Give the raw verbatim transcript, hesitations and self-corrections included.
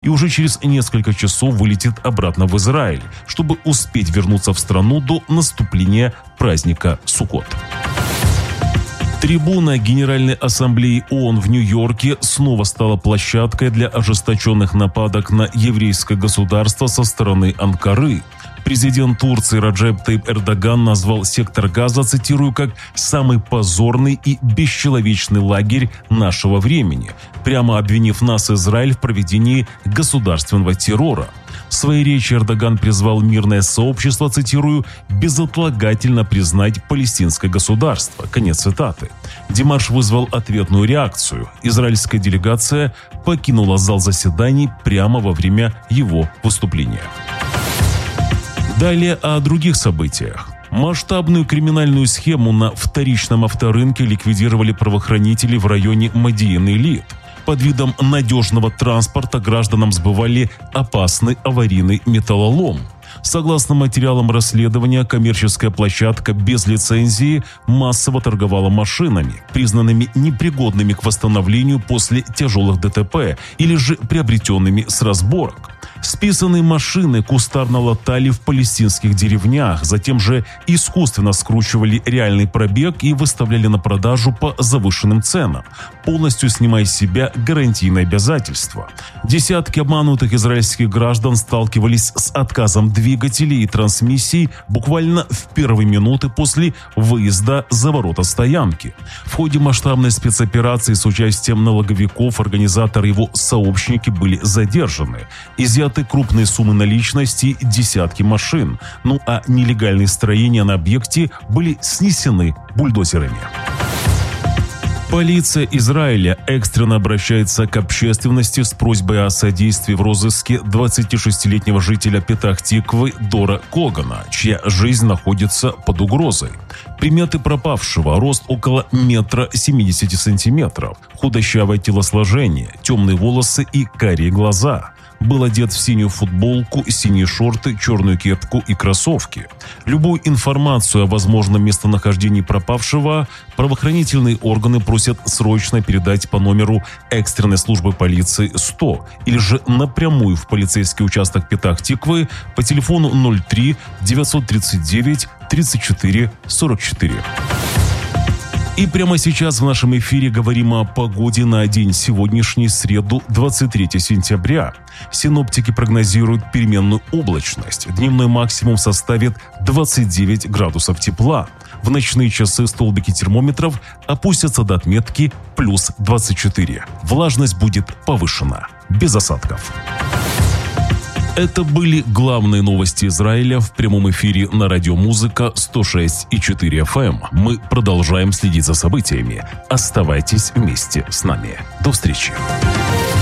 и уже через несколько часов вылетит обратно в Израиль, чтобы успеть вернуться в страну до наступления праздника Суккот. Трибуна Генеральной Ассамблеи ООН в Нью-Йорке снова стала площадкой для ожесточенных нападок на еврейское государство со стороны Анкары. Президент Турции Раджеп Тайип Эрдоган назвал сектор Газа, цитирую, как «самый позорный и бесчеловечный лагерь нашего времени», прямо обвинив нас, Израиль, в проведении государственного террора. В своей речи Эрдоган призвал мирное сообщество, цитирую, «безотлагательно признать палестинское государство». Конец цитаты. Демарш вызвал ответную реакцию. Израильская делегация покинула зал заседаний прямо во время его выступления. Далее о других событиях. Масштабную криминальную схему на вторичном авторынке ликвидировали правоохранители в районе Модиин-Илит. Под видом надежного транспорта гражданам сбывали опасный аварийный металлолом. Согласно материалам расследования, коммерческая площадка без лицензии массово торговала машинами, признанными непригодными к восстановлению после тяжелых ДТП или же приобретенными с разборок. Списанные машины кустарно латали в палестинских деревнях, затем же искусственно скручивали реальный пробег и выставляли на продажу по завышенным ценам, полностью снимая с себя гарантийные обязательства. Десятки обманутых израильских граждан сталкивались с отказом двигателей и трансмиссий буквально в первые минуты после выезда за ворота стоянки. В ходе масштабной спецоперации с участием налоговиков организаторы и его сообщники были задержаны. Изъяты крупные суммы наличности, десятки машин. Ну а нелегальные строения на объекте были снесены бульдозерами. Полиция Израиля экстренно обращается к общественности с просьбой о содействии в розыске двадцатишестилетнего жителя Петах-Тиквы Дора Когана, чья жизнь находится под угрозой. Приметы пропавшего: рост около метра семидесяти сантиметров, худощавое телосложение, темные волосы и карие глаза. Был одет в синюю футболку, синие шорты, черную кепку и кроссовки. Любую информацию о возможном местонахождении пропавшего правоохранительные органы просят срочно передать по номеру экстренной службы полиции сто или же напрямую в полицейский участок Петах-Тиквы по телефону ноль три девятьсот тридцать девять тридцать четыре сорок четыре. И прямо сейчас в нашем эфире говорим о погоде на день сегодняшний, среду, двадцать третьего сентября. Синоптики прогнозируют переменную облачность. Дневной максимум составит двадцать девять градусов тепла. В ночные часы столбики термометров опустятся до отметки плюс двадцать четыре. Влажность будет повышена. Без осадков. Это были главные новости Израиля в прямом эфире на радио Музыка сто шесть и четыре эф эм. Мы продолжаем следить за событиями. Оставайтесь вместе с нами. До встречи.